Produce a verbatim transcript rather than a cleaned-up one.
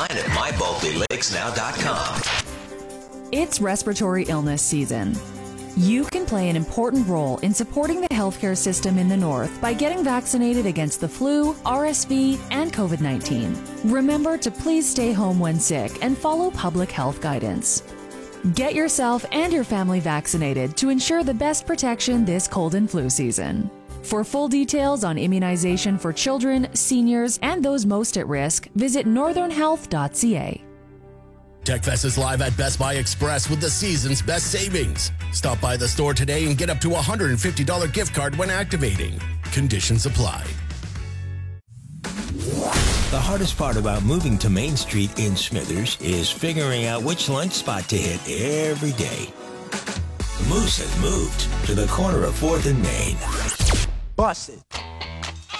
online at my bulkley lakes now dot com. It's respiratory illness season. You can play an important role in supporting the healthcare system in the North by getting vaccinated against the flu, R S V, and COVID nineteen. Remember to please stay home when sick and follow public health guidance. Get yourself and your family vaccinated to ensure the best protection this cold and flu season. For full details on immunization for children, seniors, and those most at risk, visit northern health dot c a. TechFest is live at Best Buy Express with the season's best savings. Stop by the store today and get up to a one hundred fifty dollars gift card when activating. Conditions apply. The hardest part about moving to Main Street in Smithers is figuring out which lunch spot to hit every day. Moose has moved to the corner of fourth and Main. Bust it.